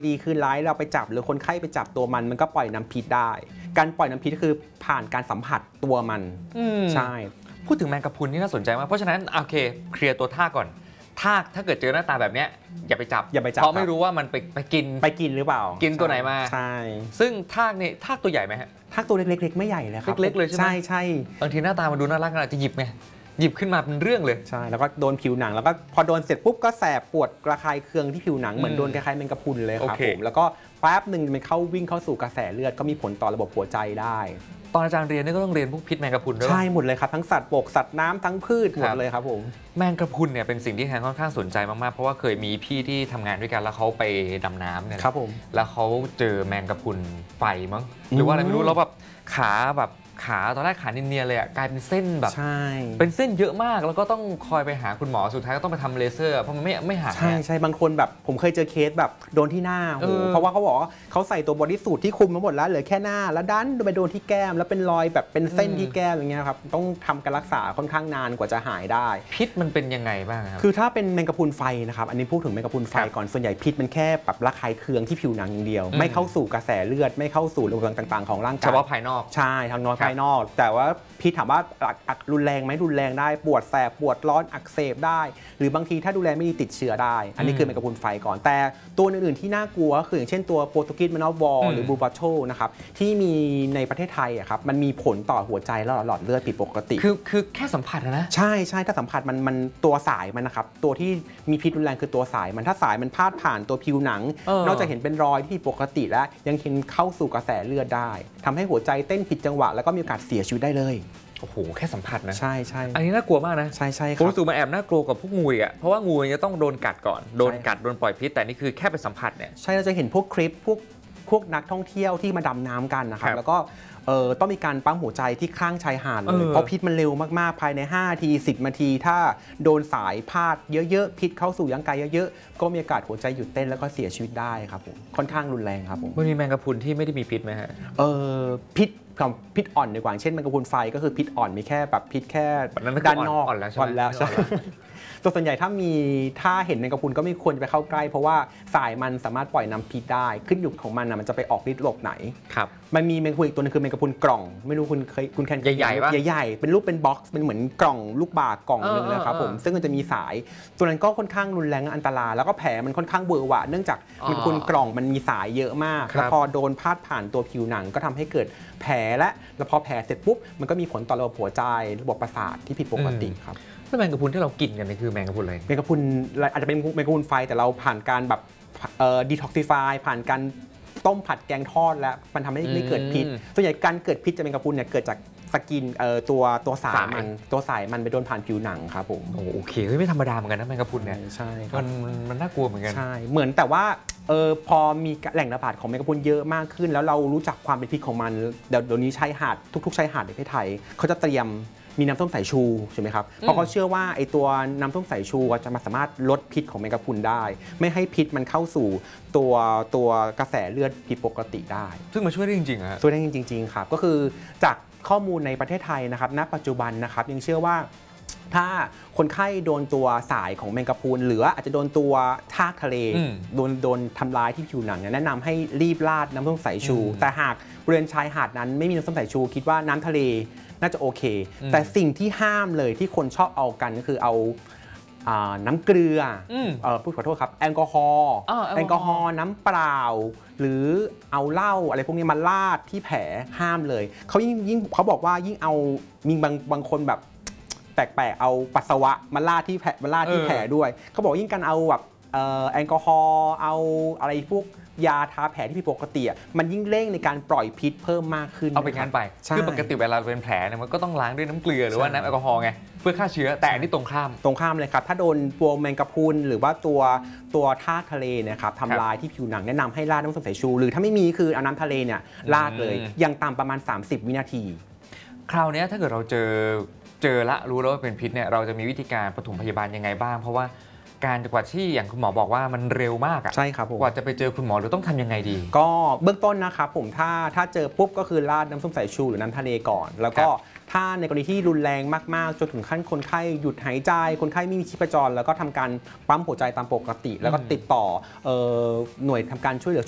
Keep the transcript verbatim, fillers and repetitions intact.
ดีคืนร้ายเราไปจับหรือคนไข้ไปจับตัวมันมันก็ปล่อยน้ำพิษได้การปล่อยน้ำพิษคือผ่านการสัมผัสตัวมันใช่พูดถึงแมงกะพรุนนี่น่าสนใจมากเพราะฉะนั้นโอเคเคลียร์ตัวทากก่อนทากถ้าเกิดเจอหน้าตาแบบนี้อย่าไปจับอย่าไปจับเพราะไม่รู้ว่ามันไปไปกินไปกินหรือเปล่ากินตัวไหนมาใช่ซึ่งทากเนี่ยทากตัวใหญ่ไหมฮะทากตัวเล็กๆไม่ใหญ่เลยครับเล็กๆเลยใช่ไหมใช่ใช่บางทีหน้าตามันดูน่ารักอาจจะหยิบไงหยิบขึ้นมาเป็นเรื่องเลยใช่แล้วก็โดนผิวหนังแล้วก็พอโดนเสร็จปุ๊บก็แสบปวดระคายเคืองที่ผิวหนังเหมือนโดนคล้ายๆแมงกะพรุนเลยครับผมแล้วก็แป๊บหนึ่งมันเข้าวิ่งเข้าสู่กระแสเลือดก็มีผลต่อระบบหัวใจได้ตอนอาจารย์เรียนนี่ก็ต้องเรียนพวกพิษแมงกะพรุนด้วยใช่หมดเลยครับทั้งสัตว์บกสัตว์น้ำทั้งพืชหมดเลยครับผมแมงกะพรุนเนี่ยเป็นสิ่งที่แทนค่อนข้างสนใจมากๆเพราะว่าเคยมีพี่ที่ทำงานด้วยกันแล้วเขาไปดำน้ำเนี่ยครับผมแล้วเขาเจอแมงกะพรุนไฟมั้งหรือว่าอะไรไม่รู้แล้วแบบขาแบบขาตอนแรกขาเนียนๆเลยอ่ะกลายเป็นเส้นแบบเป็นเส้นเยอะมากแล้วก็ต้องคอยไปหาคุณหมอสุดท้ายก็ต้องไปทำเลเซอร์เพราะมันไม่ไม่หายใช่ใช่บางคนแบบผมเคยเจอเคสแบบโดนที่หน้าโอ้เพราะว่าเขาบอกเขาใส่ตัวบอดี้สูทที่คุมมาหมดแล้วเหลือแค่หน้าแล้วดันไปโดนที่แก้มแล้วเป็นรอยแบบเป็นเส้นที่แก้มอย่างเงี้ยครับต้องทำการรักษาค่อนข้างนานกว่าจะหายได้พิษมันเป็นยังไงบ้างครับคือถ้าเป็นแมงกะพรุนไฟนะครับอันนี้พูดถึงแมงกะพรุนไฟก่อนส่วนใหญ่พิษมันแค่แบบระคายเคืองที่ผิวหนังอย่างเดียวไม่เข้าสู่กระแสเลือดไม่เข้าสู่ระบบต่างๆของร่างกายเฉพาะภายนอกใช่ทางนอกภายนอกแต่ว่าพิษถามว่าอักรุนแรงไหมรุนแรงได้ปวดแสบปวดร้อนอักเสบได้หรือบางทีถ้าดูแลไม่ดีติดเชื้อได้อันนี้คือแมงกะพรุนไฟก่อนแต่ตัวอื่นๆที่น่ากลัวก็คืออย่างเช่นตัวโปรตุกีสแมนอวอลหรือบลูบาโชนะครับที่มีในประเทศไทยอะครับมันมีผลต่อหัวใจและหลอดเลือดผิดปกติคือคือแค่สัมผัสนะใช่ใช่ถ้าสัมผัสมันมันตัวสายมันนะครับตัวที่มีพิษรุนแรงคือตัวสายมันถ้าสายมันพาดผ่านตัวผิวหนังนอกจากเห็นเป็นรอยที่ผิดปกติแล้วยังเห็นเข้าสู่กระแสเลือดได้ทำให้หัวใจเต้นผิดจังหวะแล้วก็มีโอกาสเสียชีวิตได้เลยโอ้โหแค่สัมผัสนะใช่ใช่อันนี้น่ากลัวมากนะใช่ใช่ครับผมรู้สึกมันแอบน่ากลัวกับพวกงูอ่ะเพราะว่างูจะต้องโดนกัดก่อนโดนกัดโดนปล่อยพิษแต่นี่คือแค่ไปสัมผัสเนี่ยใช่เราจะเห็นพวกคลิปพวกพวกนักท่องเที่ยวที่มาดำน้ำกันนะครับแล้วก็ต้องมีการปั๊มหัวใจที่ข้างชายหาดเลยเพราะพิษมันเร็วมากๆภายในห้านาทีสิบนาทีถ้าโดนสายพาดเยอะๆพิษเข้าสู่ร่างกายเยอะๆก็มีโอกาสหัวใจหยุดเต้นแล้วก็เสียชีวิตได้ครับผมค่อนข้างรุนแรงครับผมมันมีแมงกะพรุนที่ไม่ได้มีพิษไหมฮะเออพิษของพิษอ่อนดีกว่าเช่นแมงกะพรุนไฟก็คือพิษอ่อนมีแค่แบบพิษแค่ด้านนอกอ่อนแล้วใช่ไหมใช่ส่วนใหญ่ถ้ามีถ้าเห็นแมงกะพรุนก็ไม่ควรจะไปเข้าใกล้เพราะว่าสายมันสามารถปล่อยน้ำพิษได้ขึ้นอยู่ของมันนะมันจะไปออกฤทธิ์หลบไหนครับมันมีแมงกะพรุนอีกตัวนึงคือแมงกะพรุนกล่องไม่รู้คุณเคยคุณแคนใหญ่ๆใหญ่ๆเป็นรูปเป็นบ็อกซ์เป็นเหมือนกล่องลูกบาศก์กล่องนึงนะครับผมซึ่งมันจะมีสายตัวนั้นก็ค่อนข้างรุนแรงอันตรายแล้วก็แผลมันค่อนข้างเวอร์วะเนื่องจากแมงกะพรุนกล่องมันมีสายเยอะมากแล้วพอโดนพาดผ่านตัวผิวหนังก็ทำให้เกิดแผลและแล้วพอแผลเสร็จปุ๊บมันก็มีผลต่อระบบหัวใจระบบประสาทที่ผิดปกติครับแล้วแมงกะพรุนที่เรากินกันนี่คือแมงกะพรุนอะไรแมงกะพรุนอาจจะเป็นแมงกะพรุนไฟแต่เราผ่านการแบบดีท็อกซิฟายผ่านการต้มผัดแกงทอดแล้วมันทำให้ไม่เกิดพิษส่วนใหญ่การเกิดพิษจากแมงกะพรุนเนี่ยเกิดจากสกินตัวตัวสายมันตัวสายมันไปโดนผ่านผิวหนังครับผมโอเคเฮ้ยไม่ธรรมดาเหมือนกันนะแมงกะพรุนเนี่ยใช่มันมันน่ากลัวเหมือนกันใช่เหมือนแต่ว่าเออพอมีแหล่งระบาดของแมงกะพรุนเยอะมากขึ้นแล้วเรารู้จักความเป็นพิษของมันเดี๋ยวนี้ชายหาดทุกๆชายหาดในประเทศไทยเขาจะเตรียมมีน้ำส้มสายชูใช่ไหมครับเพราะเขาเชื่อว่าไอตัวน้ำส้มสายชูจะมาสามารถลดพิษของแมงกะพรุนได้ไม่ให้พิษมันเข้าสู่ตัวตัวกระแสเลือดผิดปกติได้ซึ่งมันช่วยได้จริงๆฮะช่วยได้จริงๆครับก็คือจากข้อมูลในประเทศไทยนะครับณปัจจุบันนะครับยังเชื่อว่าถ้าคนไข้โดนตัวสายของแมงกะพรุนหรืออาจจะโดนตัวทากทะเลโดนโดนทำร้ายที่ผิวหนังแนะนำให้รีบราดน้ำส้มสายชูแต่หากบริเวณชายหาดนั้นไม่มีน้ำส้มสายชูคิดว่าน้ำทะเลน่าจะโอเคแต่สิ่งที่ห้ามเลยที่คนชอบเอากันก็คือเอาน้ำเกลือพูดขอโทษครับแอลกอฮอล์แอลกอฮอล์น้ำเปล่าหรือเอาเหล้าอะไรพวกนี้มาราดที่แผลห้ามเลยเขายิ่งยิ่งเขาบอกว่ายิ่งเอามีบางบางคนแบบแปลกๆเอาปัสสาวะมาราดที่แผลมาราดที่แผลด้วยเขาบอกยิ่งการเอาแบบแอลกอฮอล์เอาอะไรพวกยาทาแผลที่ผิดปกติมันยิ่งเร่งในการปล่อยพิษเพิ่มมากขึ้นเอาไปงั้นไปคือปกติเวลาเป็นแผลเนี่ยมันก็ต้องล้างด้วยน้ำเกลือหรือว่าน้ำแอลกอฮอล์ไงเพื่อฆ่าเชื้อแต่อันนี้ตรงข้ามตรงข้ามเลยครับถ้าโดนตัวแมงกะพรุนหรือว่าตัวตัวทากทะเลนะครับทำลายที่ผิวหนังแนะนำให้ราดน้ำส้มสายชูหรือถ้าไม่มีคือเอาน้ำทะเลเนี่ยราดเลยยังต่ำประมาณสามสิบวินาทีคราวนี้ถ้าเกิดเราเจอเจอละรู้แล้วว่าเป็นพิษเนี่ยเราจะมีวิธีการปฐมพยาบาลยังไงบ้างเพราะว่าการกว่าที่อย่างคุณหมอบอกว่ามันเร็วมากอ่ะใช่ครับกว่าจะไปเจอคุณหมอเราต้องทำยังไงดีก็เบื้องต้นนะครับผมถ้าถ้าเจอปุ๊บก็คือราดน้ำส้มสายชูหรือน้ำทะเลก่อนแล้วก็ถ้าในกรณีที่รุนแรงมากๆจนถึงขั้นคนไข้หยุดหายใจคนไข้ไม่มีชีพจรแล้วก็ทำการปั๊มหัวใจตามปกติแล้วก็ติดต่อหน่วยทำการช่วยเหลือ